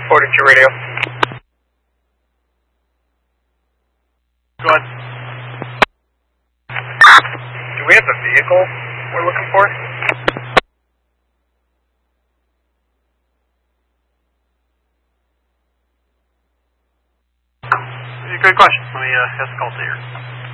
reporting to your radio. Go ahead. Do we have the vehicle we're looking for? Good question. Let me ask the call to here.